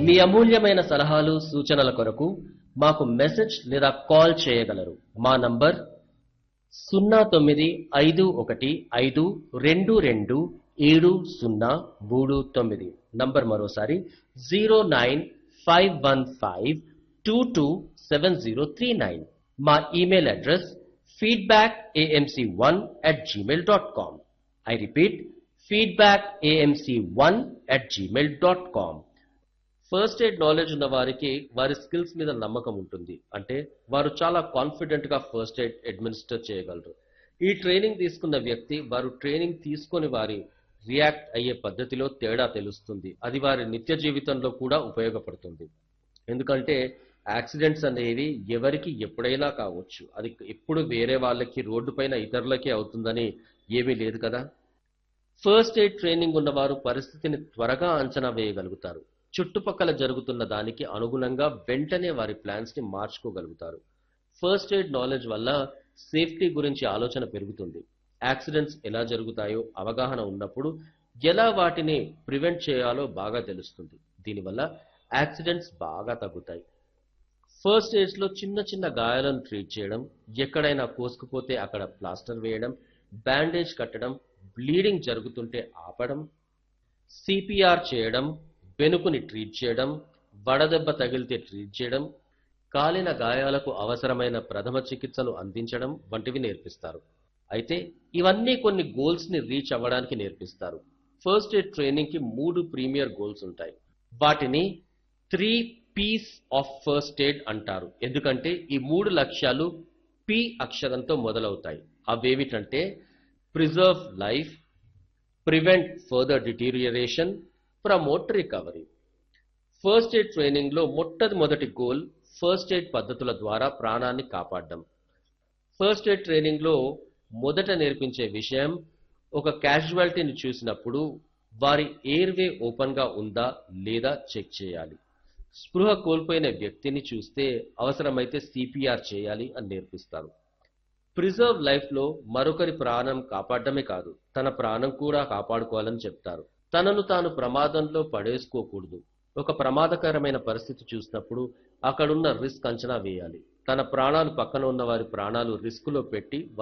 మీ అమూల్యమైన సలహాలు సూచనల కొరకు మాకు మెసేజ్ లేదా కాల్ చేయగలరు. మా నంబర్ 0951522739. నంబర్ మరోసారి 09515227039. మా email address feedbackamc1@gmail.com. I repeat, feedbackamc1@gmail.com. First aid knowledge ఉన్న వారికి వారి స్కిల్స్ మీద నమ్మకం ఉంటుంది. అంటే వారు చాలా కాన్ఫిడెంట్ గా ఫస్ట్ ఎయిడ్ అడ్మినిస్టర్ చేయగలరు. ఈ ట్రైనింగ్ తీసుకున్న వ్యక్తి వారు ట్రైనింగ్ తీసుకొని వారి రియాక్ట్ అయ్యే పద్ధతిలో తేడా తెలుస్తుంది. అది వారి నిత్య జీవితంలో కూడా ఉపయోగపడుతుంది. ఎందుకంటే యాక్సిడెంట్స్ అనేవి ఎవరికి ఎప్పుడైనా కావచ్చు. అది ఎప్పుడు వేరే వాళ్ళకి రోడ్డు పైన ఇతరులకే అవుతుందని ఏమీ లేదు కదా. ఫస్ట్ ఎయిడ్ ట్రైనింగ్ ఉన్నవారు పరిస్థితిని త్వరగా అంచనా వేయగలుగుతారు. చుట్టుపక్కల జరుగుతున్న దానికి అనుగుణంగా వెంటనే వారి ప్లాన్స్ ని మార్చుకోగలుగుతారు. ఫస్ట్ ఎయిడ్ నాలెడ్జ్ వల్ల సేఫ్టీ గురించి ఆలోచన పెరుగుతుంది. యాక్సిడెంట్స్ ఎలా జరుగుతాయో అవగాహన ఉన్నప్పుడు ఎలా వాటిని ప్రివెంట్ చేయాలో బాగా తెలుస్తుంది. దీనివల్ల యాక్సిడెంట్స్ బాగా తగ్గుతాయి. ఫస్ట్ ఎయిడ్స్ లో చిన్న చిన్న గాయాలను ట్రీట్ చేయడం, ఎక్కడైనా కోసుకుపోతే అక్కడ ప్లాస్టర్ వేయడం, బ్యాండేజ్ కట్టడం, బ్లీడింగ్ జరుగుతుంటే ఆపడం, సిపిఆర్ చేయడం, వెనుకుని ట్రీట్ చేయడం, వడదెబ్బ తగిలితే ట్రీట్ చేయడం, కాలిన గాయాలకు అవసరమైన ప్రథమ చికిత్సను అందించడం వంటివి నేర్పిస్తారు. అయితే ఇవన్నీ కొన్ని గోల్స్ ని రీచ్ అవ్వడానికి నేర్పిస్తారు. ఫస్ట్ ఎయిడ్ ట్రైనింగ్ కి 3 ప్రీమియర్ గోల్స్ ఉంటాయి. వాటిని 3 పీస్ ఆఫ్ ఫస్ట్ ఎయిడ్ అంటారు. ఎందుకంటే ఈ 3 లక్ష్యాలు పి అక్షరంతో మొదలవుతాయి. అవేమిటంటే preserve life, prevent further deterioration, promote recovery. First aid training లో మొట్టమొదటి గోల్ ఫస్ట్ ఎయిడ్ పద్ధతుల ద్వారా ప్రాణాన్ని కాపాడడం. ఫస్ట్ ఎయిడ్ ట్రైనింగ్ లో మొదట నేర్పించే విషయం, ఒక క్యాజువాలిటీని చూసినప్పుడు వారి ఎయిర్వే ఓపెన్ గా ఉందా లేదా చెక్ చేయాలి. స్పృహ కోల్పోయిన వ్యక్తిని చూస్తే అవసరమైతే సిపిఆర్ చేయాలి అని నేర్పిస్తారు. ప్రిజర్వ్ లైఫ్ లో మరొకరి ప్రాణం కాపాడమే కాదు, తన ప్రాణం కూడా కాపాడుకోవాలని చెప్తారు. తనను తాను ప్రమాదంలో పడేసుకోకూడదు. ఒక ప్రమాదకరమైన పరిస్థితి చూసినప్పుడు అక్కడున్న రిస్క్ అంచనా వేయాలి. తన ప్రాణాలు పక్కన ఉన్న వారి ప్రాణాలు రిస్క్ లో పెట్టి